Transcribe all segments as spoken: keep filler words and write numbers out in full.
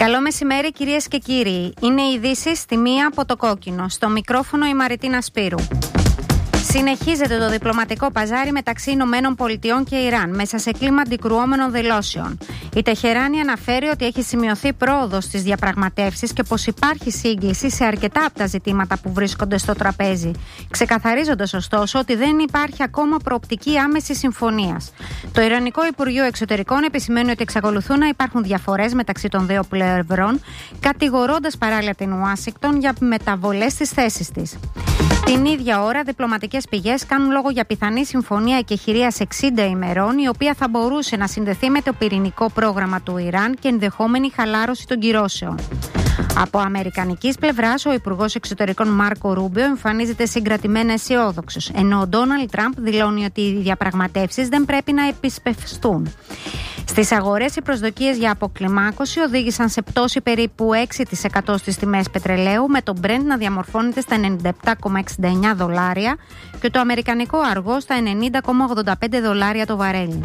Καλό μεσημέρι, κυρίες και κύριοι. Είναι οι ειδήσεις στη μία από το κόκκινο. Στο μικρόφωνο η Μαριτίνα Σπύρου. Συνεχίζεται το διπλωματικό παζάρι μεταξύ Ηνωμένων Πολιτειών και Ιράν μέσα σε κλίμα αντικρουόμενων δηλώσεων. Η Τεχεράνη αναφέρει ότι έχει σημειωθεί πρόοδος στις διαπραγματεύσεις και πως υπάρχει σύγκληση σε αρκετά από τα ζητήματα που βρίσκονται στο τραπέζι, ξεκαθαρίζοντας ωστόσο ότι δεν υπάρχει ακόμα προοπτική άμεσης συμφωνίας. Το Ιρανικό Υπουργείο Εξωτερικών επισημαίνει ότι εξακολουθούν να υπάρχουν διαφορές μεταξύ των δύο πλευρών, κατηγορώντας παράλληλα την Ουάσιγκτον για μεταβολές στις θέσεις της. Την ίδια ώρα, διπλωματικές πηγές κάνουν λόγο για πιθανή συμφωνία εκεχηρίας εξήντα ημερών, η οποία θα μπορούσε να συνδεθεί με το πυρηνικό πρόγραμμα του Ιράν και ενδεχόμενη χαλάρωση των κυρώσεων. Από αμερικανικής πλευράς, ο Υπουργός Εξωτερικών Μάρκο Ρούμπιο εμφανίζεται συγκρατημένα αισιόδοξος, ενώ ο Ντόναλντ Τραμπ δηλώνει ότι οι διαπραγματεύσεις δεν πρέπει να επισπευστούν. Στις αγορές, οι προσδοκίες για αποκλιμάκωση οδήγησαν σε πτώση περίπου έξι τοις εκατό στις τιμές πετρελαίου, με το Brent να διαμορφώνεται στα ενενήντα επτά κόμμα εξήντα εννιά δολάρια και το αμερικανικό αργό στα ενενήντα κόμμα ογδόντα πέντε δολάρια το βαρέλι.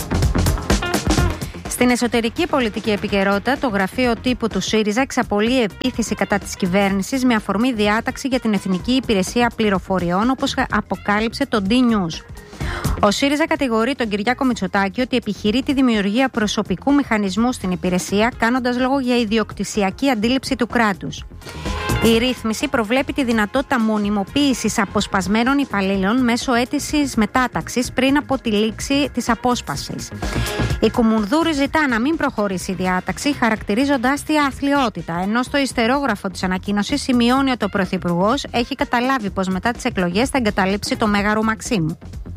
Στην εσωτερική πολιτική επικαιρότητα, το γραφείο τύπου του ΣΥΡΙΖΑ εξαπολύει επίθεση κατά της κυβέρνησης με αφορμή διάταξη για την Εθνική Υπηρεσία Πληροφοριών, όπως αποκάλυψε το D-News. Ο ΣΥΡΙΖΑ κατηγορεί τον Κυριάκο Μητσοτάκη ότι επιχειρεί τη δημιουργία προσωπικού μηχανισμού στην υπηρεσία, κάνοντας λόγο για ιδιοκτησιακή αντίληψη του κράτους. Η ρύθμιση προβλέπει τη δυνατότητα μονιμοποίησης αποσπασμένων υπαλλήλων μέσω αίτησης μετάταξης πριν από τη λήξη της απόσπασης. Η Κουμουνδούρη ζητά να μην προχωρήσει η διάταξη, χαρακτηρίζοντας τη αθλιότητα, ενώ στο ιστερόγραφο της ανακοίνωσης σημειώνει ότι ο Πρωθυπουργός έχει καταλάβει πως μετά τις εκλογές θα εγκαταλείψει το Μέγαρο Μαξίμου.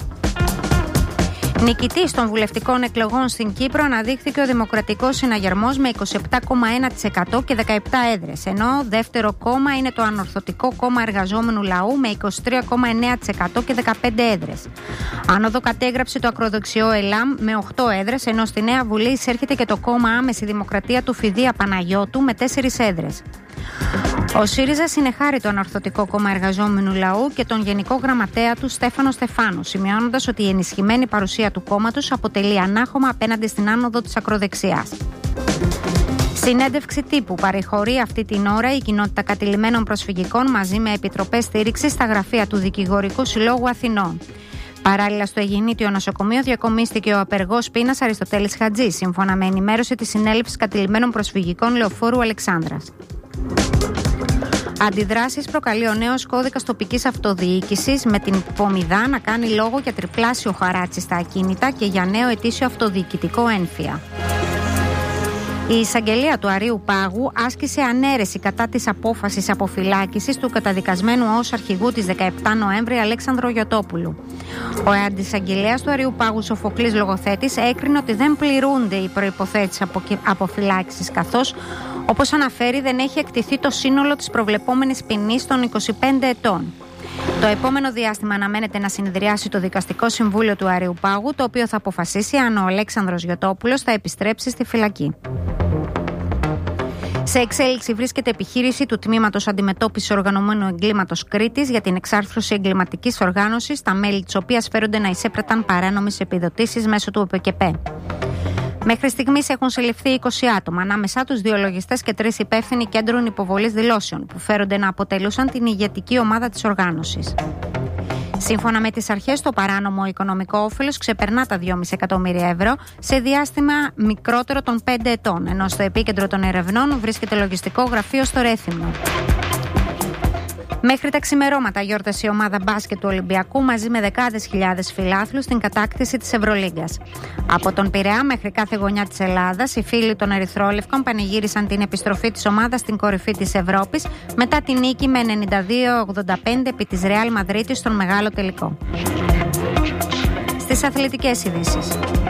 Νικητής των βουλευτικών εκλογών στην Κύπρο αναδείχθηκε ο Δημοκρατικός Συναγερμός με είκοσι επτά κόμμα ένα τοις εκατό και δεκαεπτά έδρες, ενώ δεύτερο κόμμα είναι το Ανορθωτικό Κόμμα Εργαζόμενου Λαού με είκοσι τρία κόμμα εννέα τοις εκατό και δεκαπέντε έδρες. Άνοδο κατέγραψε το ακροδεξιό ΕΛΑΜ με οκτώ έδρες, ενώ στη Νέα Βουλή εισέρχεται και το κόμμα Άμεση Δημοκρατία του Φιδία Παναγιώτου με τέσσερις έδρες. Ο ΣΥΡΙΖΑ συνεχάρει το Ανορθωτικό Κόμμα Εργαζόμενου Λαού και τον Γενικό Γραμματέα του Στέφανο Στεφάνου, σημειώνοντας ότι η ενισχυμένη παρουσία του κόμματος αποτελεί ανάχωμα απέναντι στην άνοδο της ακροδεξιάς. Συνέντευξη τύπου παρεχωρεί αυτή την ώρα η Κοινότητα Κατηλημμένων Προσφυγικών μαζί με επιτροπές στήριξης στα γραφεία του Δικηγορικού Συλλόγου Αθηνών. Παράλληλα, στο Αιγινήτιο Νοσοκομείο διακομίστηκε ο απεργός πείνας Αριστοτέλης Χατζής, σύμφωνα με ενημέρωση της Συνέλευσης Κατηλημμένων Προσφυγικών Λεωφόρου Αλεξάνδρας. Αντιδράσεις προκαλεί ο νέος κώδικας τοπικής αυτοδιοίκησης, με την Πομιδά να κάνει λόγο για τριπλάσιο χαράτσι στα ακίνητα και για νέο ετήσιο αυτοδιοικητικό ένφια. Η εισαγγελία του Αρείου Πάγου άσκησε ανέρεση κατά της απόφασης αποφυλάκησης του καταδικασμένου ως αρχηγού της δεκαεπτά Νοέμβρη Αλέξανδρο Γιωτόπουλου. Ο αντισαγγελέας του Αρείου Πάγου Σοφοκλής Λογοθέτης έκρινε ότι δεν πληρούνται οι προϋποθέσεις αποφυλάκησης, καθώς, όπως αναφέρει, δεν έχει εκτιθεί το σύνολο της προβλεπόμενης ποινής των είκοσι πέντε ετών. Το επόμενο διάστημα αναμένεται να συνεδριάσει το Δικαστικό Συμβούλιο του Αρείου Πάγου, το οποίο θα αποφασίσει αν ο Αλέξανδρος Γιωτόπουλος θα επιστρέψει στη φυλακή. Σε εξέλιξη βρίσκεται επιχείρηση του Τμήματος Αντιμετώπισης Οργανωμένου Εγκλήματος Κρήτης για την εξάρθρωση εγκληματικής οργάνωσης, τα μέλη της οποίας φέρονται να εισέπραταν παράνομες επιδοτήσεις μέσω του ΟΠΕΚΕΠΕ. Μέχρι στιγμής έχουν συλληφθεί είκοσι άτομα, ανάμεσά τους δύο λογιστές και τρεις υπεύθυνοι κέντρων υποβολής δηλώσεων, που φέρονται να αποτελούσαν την ηγετική ομάδα της οργάνωσης. Σύμφωνα με τις αρχές, το παράνομο οικονομικό όφελος ξεπερνά τα δυόμισι εκατομμύρια ευρώ σε διάστημα μικρότερο των πέντε ετών, ενώ στο επίκεντρο των ερευνών βρίσκεται λογιστικό γραφείο στο Ρέθυμνο. Μέχρι τα ξημερώματα γιόρτασε η ομάδα μπάσκετ του Ολυμπιακού μαζί με δεκάδες χιλιάδες φιλάθλους στην κατάκτηση της Ευρωλίγκας. Από τον Πειραιά μέχρι κάθε γωνιά της Ελλάδας, οι φίλοι των Ερυθρόλευκων πανηγύρισαν την επιστροφή της ομάδας στην κορυφή της Ευρώπης μετά την νίκη με ενενήντα δύο ογδόντα πέντε επί της Ρεάλ Μαδρίτης στον μεγάλο τελικό. Στις αθλητικές ειδήσεις.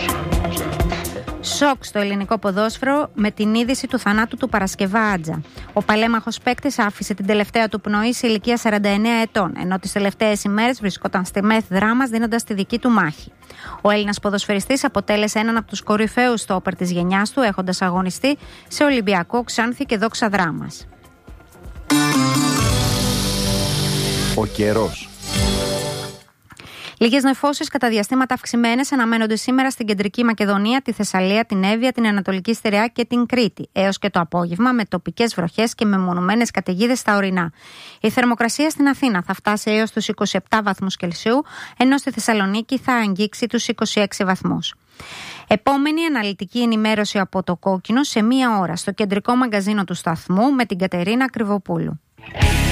Σοκ στο ελληνικό ποδόσφαιρο με την είδηση του θανάτου του Παρασκευά Άτζα. Ο παλέμαχος παίκτης άφησε την τελευταία του πνοή σε ηλικία σαράντα εννέα ετών, ενώ τις τελευταίες ημέρες βρισκόταν στη μεθ δράμας δίνοντας τη δική του μάχη. Ο Έλληνας ποδοσφαιριστής αποτέλεσε έναν από τους κορυφαίους στόπερ της γενιάς του, έχοντας αγωνιστεί σε Ολυμπιακό, Ξάνθη και Δόξα Δράμας. Ο καιρός. Λίγες νεφώσεις κατά διαστήματα αυξημένες αναμένονται σήμερα στην κεντρική Μακεδονία, τη Θεσσαλία, την Εύβοια, την Ανατολική Στερεά και την Κρήτη, έως και το απόγευμα με τοπικές βροχές και μεμονωμένες καταιγίδες στα ορεινά. Η θερμοκρασία στην Αθήνα θα φτάσει έως τους είκοσι επτά βαθμούς Κελσίου, ενώ στη Θεσσαλονίκη θα αγγίξει τους είκοσι έξι βαθμούς. Επόμενη αναλυτική ενημέρωση από το Κόκκινο σε μία ώρα στο κεντρικό μαγκαζίνο του σταθμού με την Κατερίνα Κρυβοπούλου.